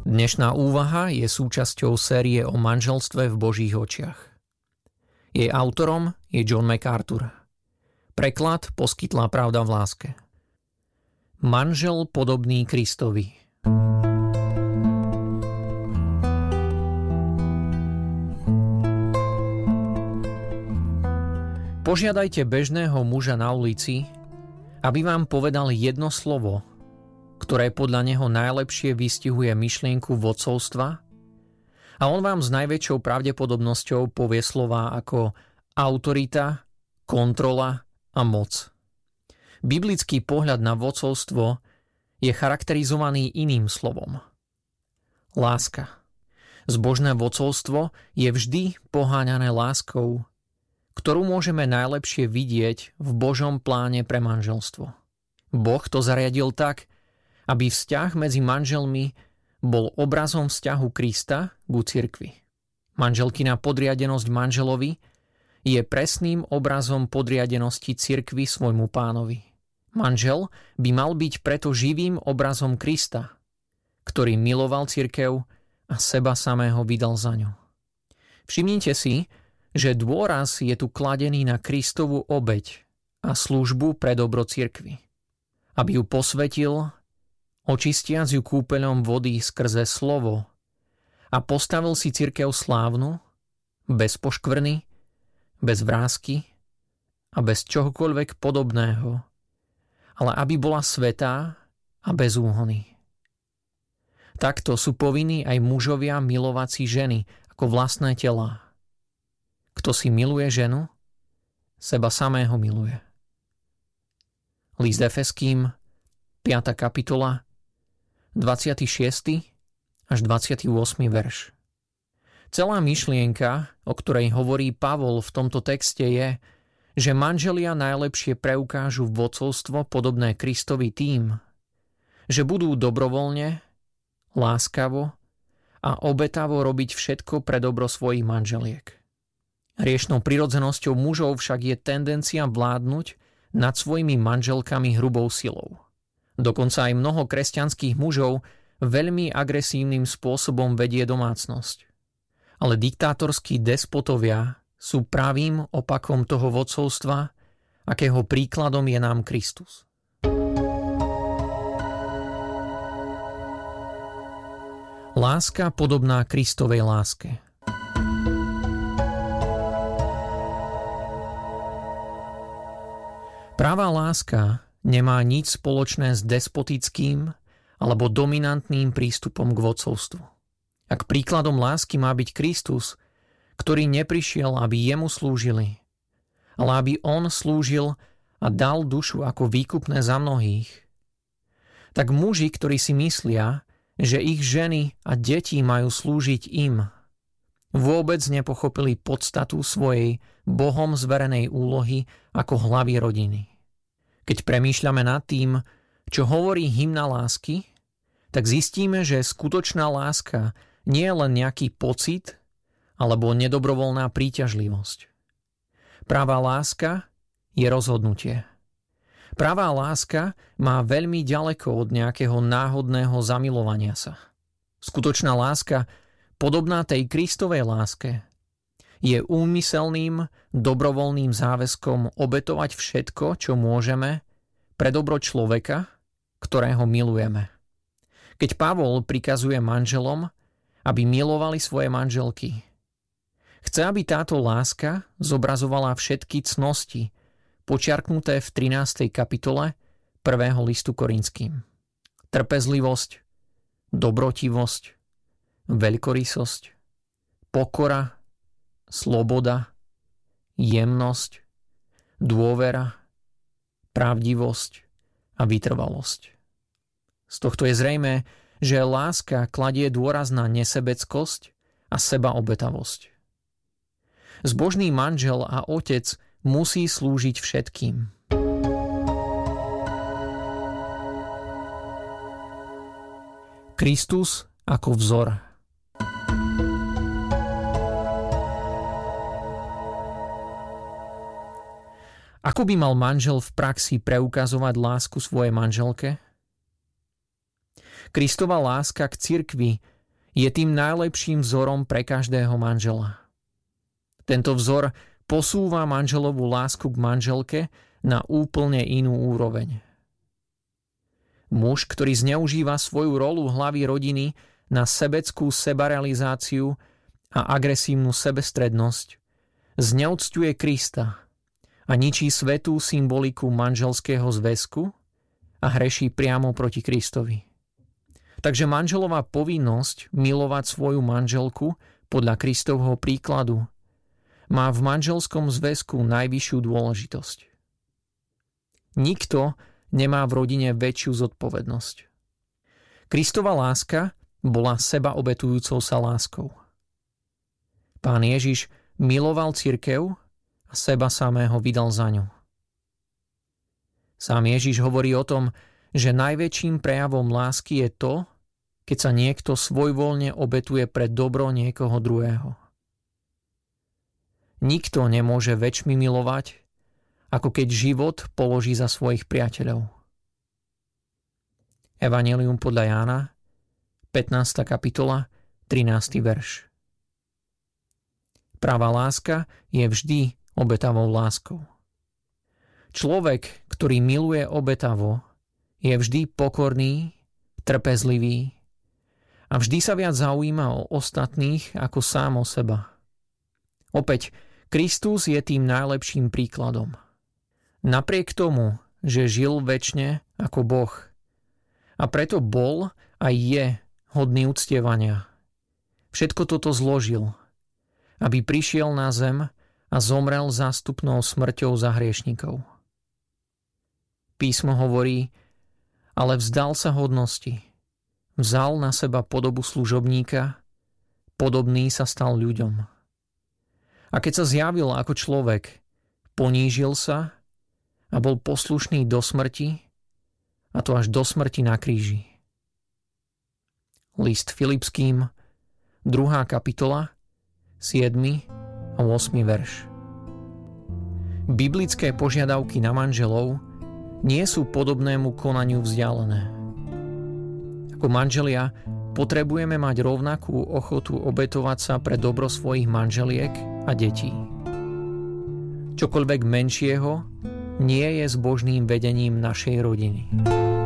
Dnešná úvaha je súčasťou série o manželstve v Božích očiach. Jej autorom je John MacArthur. Preklad poskytla Pravda v láske. Manžel podobný Kristovi. Požiadajte bežného muža na ulici, aby vám povedal jedno slovo, ktoré podľa neho najlepšie vystihuje myšlienku vodcovstva, a on vám s najväčšou pravdepodobnosťou povie slová ako autorita, kontrola a moc. Biblický pohľad na vodcovstvo je charakterizovaný iným slovom. Láska. Zbožné vodcovstvo je vždy poháňané láskou, ktorú môžeme najlepšie vidieť v Božom pláne pre manželstvo. Boh to zariadil tak, aby vzťah medzi manželmi bol obrazom vzťahu Krista ku cirkvi. Manželkina podriadenosť manželovi je presným obrazom podriadenosti cirkvi svojmu pánovi. Manžel by mal byť preto živým obrazom Krista, ktorý miloval cirkev a seba samého vydal za ňu. Všimnite si, že dôraz je tu kladený na Kristovu obeť a službu pre dobro cirkvi. Aby ju posvetil, očistiac ju kúpeľom vody skrze slovo, a postavil si cirkev slávnu, bez poškvrny, bez vrásky a bez čohokoľvek podobného, ale aby bola svätá a bez úhony. Takto sú povinní aj mužovia milovať si ženy ako vlastné telá. Kto si miluje ženu, seba samého miluje. List Efeským, 5. kapitola, 26. až 28. verš. Celá myšlienka, o ktorej hovorí Pavol v tomto texte, je, že manželia najlepšie preukážu vodcovstvo podobné Kristovi tým, že budú dobrovoľne, láskavo a obetavo robiť všetko pre dobro svojich manželiek. Riešnou prirodzenosťou mužov však je tendencia vládnuť nad svojimi manželkami hrubou silou. Dokonca aj mnoho kresťanských mužov veľmi agresívnym spôsobom vedie domácnosť. Ale diktátorskí despotovia sú pravým opakom toho vodcovstva, akého príkladom je nám Kristus. Láska podobná Kristovej láske. Pravá láska nemá nič spoločné s despotickým alebo dominantným prístupom k vodcovstvu. Ak príkladom lásky má byť Kristus, ktorý neprišiel, aby jemu slúžili, ale aby on slúžil a dal dušu ako výkupné za mnohých, tak muži, ktorí si myslia, že ich ženy a deti majú slúžiť im, vôbec nepochopili podstatu svojej Bohom zverenej úlohy ako hlavy rodiny. Keď premýšľame nad tým, čo hovorí hymna lásky, tak zistíme, že skutočná láska nie je len nejaký pocit alebo nedobrovoľná príťažlivosť. Pravá láska je rozhodnutie. Pravá láska má veľmi ďaleko od nejakého náhodného zamilovania sa. Skutočná láska, podobná tej Kristovej láske, je úmyselným, dobrovoľným záväzkom obetovať všetko, čo môžeme, pre dobro človeka, ktorého milujeme. Keď Pavol prikazuje manželom, aby milovali svoje manželky, chce, aby táto láska zobrazovala všetky cnosti, počiarknuté v 13. kapitole 1. listu Korinským. Trpezlivosť, dobrotivosť, veľkorysosť, pokora, sloboda, jemnosť, dôvera, pravdivosť a vytrvalosť. Z tohto je zrejmé, že láska kladie dôraz na nesebeckosť a sebaobetavosť. Zbožný manžel a otec musí slúžiť všetkým. Kristus ako vzor. Ako by mal manžel v praxi preukazovať lásku svojej manželke? Kristova láska k cirkvi je tým najlepším vzorom pre každého manžela. Tento vzor posúva manželovú lásku k manželke na úplne inú úroveň. Muž, ktorý zneužíva svoju rolu hlavy rodiny na sebeckú sebarealizáciu a agresívnu sebestrednosť, zneúcťuje Krista a ničí svätú symboliku manželského zväzku a hreší priamo proti Kristovi. Takže manželová povinnosť milovať svoju manželku podľa Kristovho príkladu má v manželskom zväzku najvyššiu dôležitosť. Nikto nemá v rodine väčšiu zodpovednosť. Kristova láska bola sebaobetujúcou sa láskou. Pán Ježiš miloval cirkev a seba samého vydal za ňu. Sám Ježiš hovorí o tom, že najväčším prejavom lásky je to, keď sa niekto svojvoľne obetuje pre dobro niekoho druhého. Nikto nemôže väčšmi milovať, ako keď život položí za svojich priateľov. Evanjelium podľa Jána, 15. kapitola, 13. verš. Pravá láska je vždy obetavou láskou. Človek, ktorý miluje obetavo, je vždy pokorný, trpezlivý a vždy sa viac zaujíma o ostatných ako sám o seba. Opäť, Kristus je tým najlepším príkladom. Napriek tomu, že žil večne ako Boh a preto bol a je hodný uctievania, všetko toto zložil, aby prišiel na zem a zomrel zástupnou smrťou za hriešnikov. Písmo hovorí, ale vzdal sa hodnosti, vzal na seba podobu služobníka, podobný sa stal ľuďom. A keď sa zjavil ako človek, ponížil sa a bol poslušný do smrti, a to až do smrti na kríži. List Filipským, 2. kapitola, 7. a 8. verš. Biblické požiadavky na manželov nie sú podobnému konaniu vzdialené. Ako manželia potrebujeme mať rovnakú ochotu obetovať sa pre dobro svojich manželiek a detí. Čokoľvek menšieho nie je zbožným vedením našej rodiny.